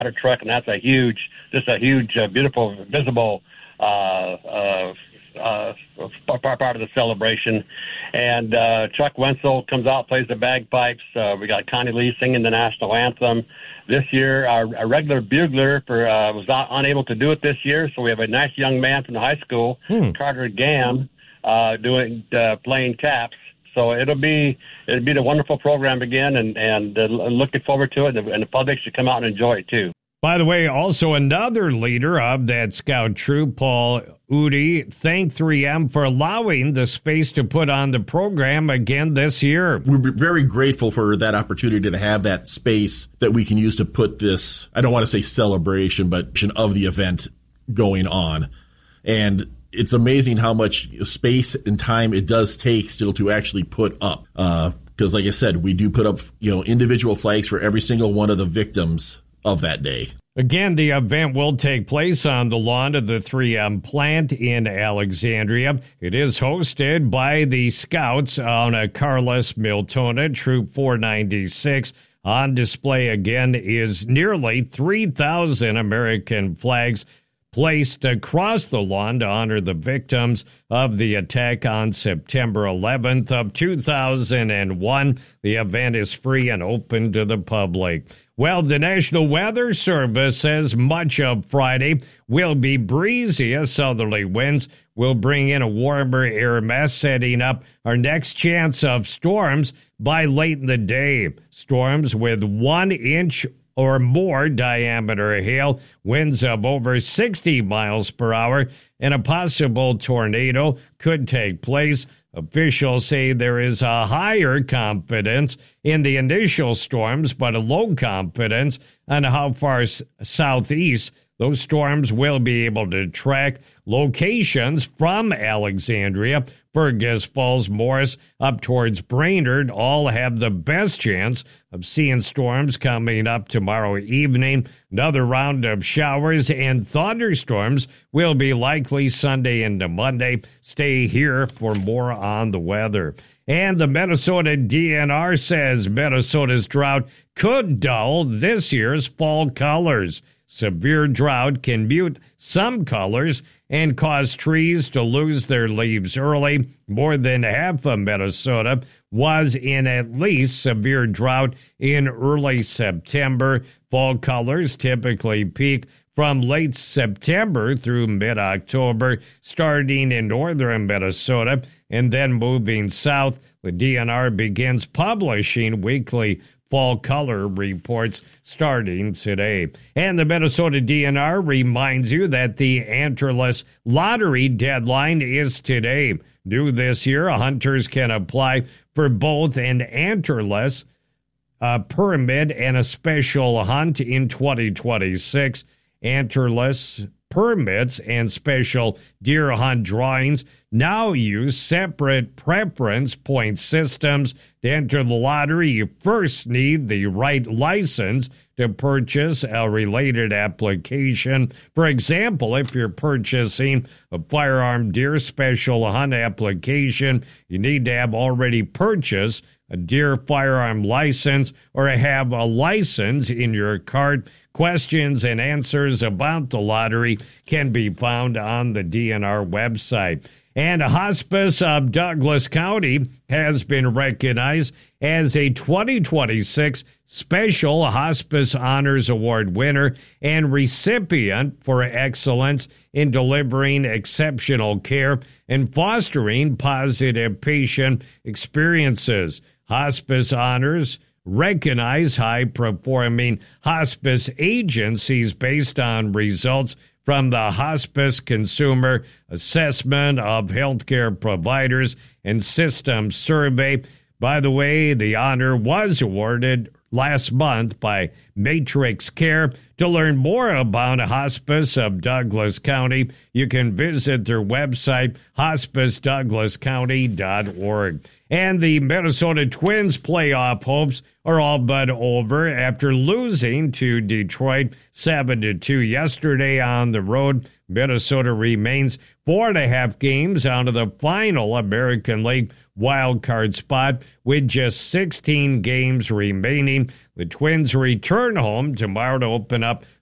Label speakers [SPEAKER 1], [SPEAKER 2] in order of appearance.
[SPEAKER 1] truck, and that's a huge, beautiful, visible part of the celebration. And Chuck Wenzel comes out, plays the bagpipes. We got Connie Lee singing the national anthem. This year, our regular bugler was unable to do it this year, so we have a nice young man from the high school, Carter Gam, playing taps. So it'll be the wonderful program again, and looking forward to it, and the public should come out and enjoy it too.
[SPEAKER 2] By the way, also another leader of that scout troop, Paul Udi, thanked 3M for allowing the space to put on the program again this year.
[SPEAKER 3] We're very grateful for that opportunity to have that space that we can use to put this, I don't want to say celebration, but of the event going on. And it's amazing how much space and time it does take still to actually put up. Because like I said, we do put up, individual flags for every single one of the victims of that day.
[SPEAKER 2] Again, the event will take place on the lawn of the 3M plant in Alexandria. It is hosted by the Scouts on Carlos Miltona, Troop 496. On display again is nearly 3,000 American flags placed across the lawn to honor the victims of the attack on September 11th of 2001. The event is free and open to the public. Well, the National Weather Service says much of Friday will be breezy as southerly winds will bring in a warmer air mass, setting up our next chance of storms by late in the day. Storms with 1 inch or more diameter hail, winds of over 60 miles per hour, and a possible tornado could take place. Officials say there is a higher confidence in the initial storms, but a low confidence on how far southeast those storms will be able to track. Locations from Alexandria, Fergus Falls, Morris, up towards Brainerd all have the best chance of seeing storms coming up tomorrow evening. Another round of showers and thunderstorms will be likely Sunday into Monday. Stay here for more on the weather. And the Minnesota DNR says Minnesota's drought could dull this year's fall colors. Severe drought can mute some colors and cause trees to lose their leaves early. More than half of Minnesota was in at least severe drought in early September. Fall colors typically peak from late September through mid-October, starting in northern Minnesota and then moving south. The DNR begins publishing weekly fall color reports starting today. And the Minnesota DNR reminds you that the antlerless lottery deadline is today. New this year, hunters can apply for both an antlerless permit and a special hunt in 2026. Antlerless permits and special deer hunt drawings now use separate preference point systems. To enter the lottery, you first need the right license to purchase a related application. For example, if you're purchasing a firearm deer special hunt application, you need to have already purchased a deer firearm license or have a license in your cart. Questions and answers about the lottery can be found on the DNR website. And a hospice of Douglas County has been recognized as a 2026 Special Hospice Honors Award winner and recipient for excellence in delivering exceptional care and fostering positive patient experiences. Hospice Honors recognize high-performing hospice agencies based on results from the Hospice Consumer Assessment of Healthcare Providers and Systems Survey. By the way, the honor was awarded last month by Matrix Care. To learn more about Hospice of Douglas County, you can visit their website, hospicedouglascounty.org. And the Minnesota Twins playoff hopes are all but over after losing to Detroit 7-2 yesterday on the road. Minnesota remains 4.5 games out of the final American League wild card spot with just 16 games remaining. The Twins return home tomorrow to open up